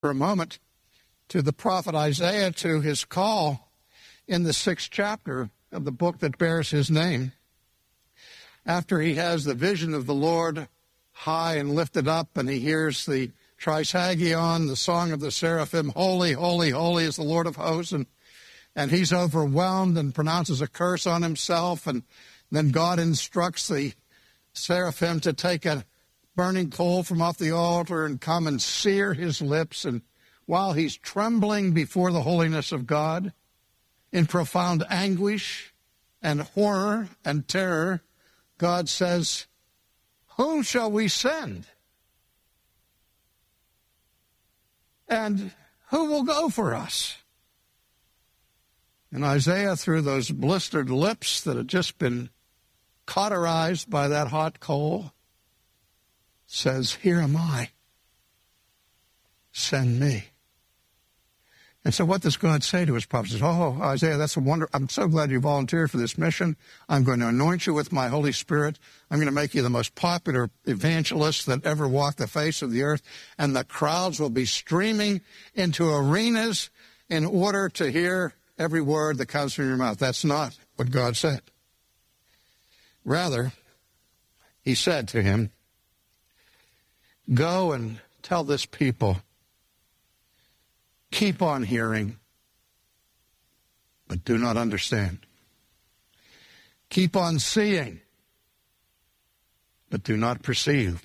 For a moment to the prophet Isaiah, to his call in the 6th chapter of the book that bears his name. After he has the vision of the Lord high and lifted up, and he hears the Trisagion, the song of the seraphim, holy, holy, holy is the Lord of hosts, and he's overwhelmed and pronounces a curse on himself, and then God instructs the seraphim to take a burning coal from off the altar and come and sear his lips, and while he's trembling before the holiness of God, in profound anguish and horror and terror, God says, "Whom shall we send? And who will go for us?" And Isaiah, through those blistered lips that had just been cauterized by that hot coal, says, "Here am I. Send me." And so what does God say to his prophets? He says, "Oh, Isaiah, that's a wonder. I'm so glad you volunteered for this mission. I'm going to anoint you with my Holy Spirit. I'm going to make you the most popular evangelist that ever walked the face of the earth. And the crowds will be streaming into arenas in order to hear every word that comes from your mouth." That's not what God said. Rather, he said to him, "Go and tell this people, keep on hearing, but do not understand. Keep on seeing, but do not perceive.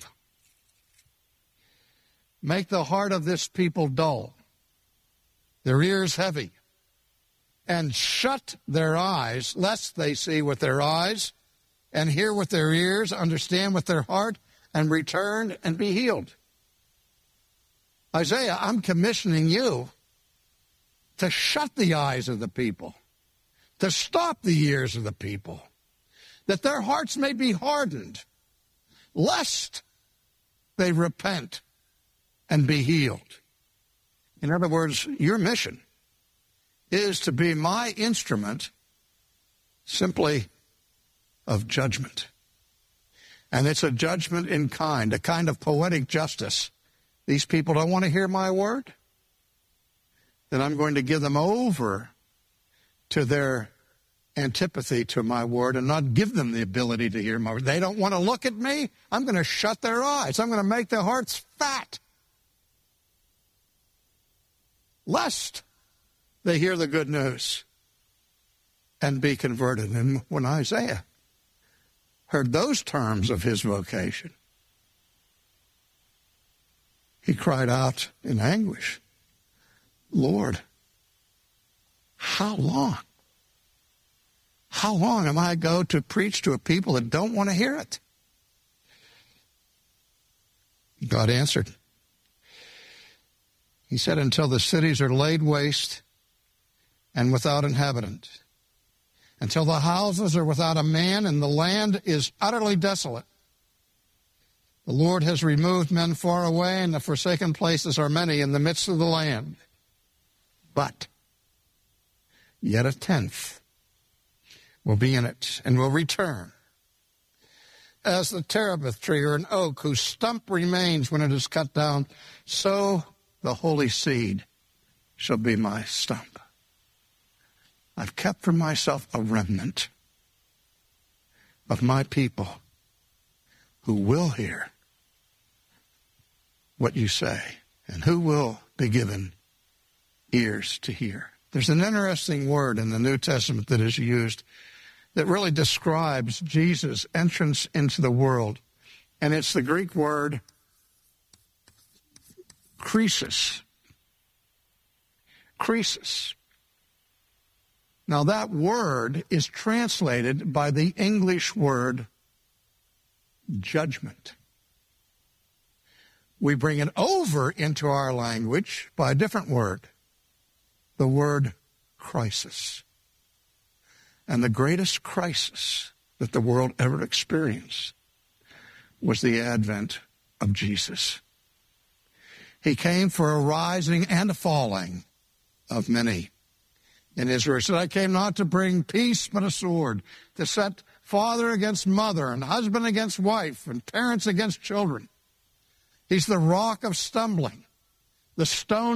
Make the heart of this people dull, their ears heavy, and shut their eyes, lest they see with their eyes, and hear with their ears, understand with their heart, and return and be healed." Isaiah, I'm commissioning you to shut the eyes of the people, to stop the ears of the people, that their hearts may be hardened, lest they repent and be healed. In other words, your mission is to be my instrument simply of judgment. And it's a judgment in kind, a kind of poetic justice. These people don't want to hear my word, then I'm going to give them over to their antipathy to my word and not give them the ability to hear my word. They don't want to look at me. I'm going to shut their eyes. I'm going to make their hearts fat, lest they hear the good news and be converted. And when Isaiah heard those terms of his vocation, he cried out in anguish, "Lord, how long? How long am I go to preach to a people that don't want to hear it?" God answered. He said, "Until the cities are laid waste and without inhabitant, until the houses are without a man and the land is utterly desolate. The Lord has removed men far away, and the forsaken places are many in the midst of the land. But yet a tenth will be in it and will return, as the terebinth tree or an oak whose stump remains when it is cut down, so the holy seed shall be my stump. I've kept for myself a remnant of my people who will hear what you say, and who will be given ears to hear." There's an interesting word in the New Testament that is used that really describes Jesus' entrance into the world, and it's the Greek word krisis. Krisis. Now that word is translated by the English word judgment. We bring it over into our language by a different word, the word crisis. And the greatest crisis that the world ever experienced was the advent of Jesus. He came for a rising and a falling of many in Israel. He said, "I came not to bring peace but a sword, to set father against mother and husband against wife and parents against children." He's the rock of stumbling, the stone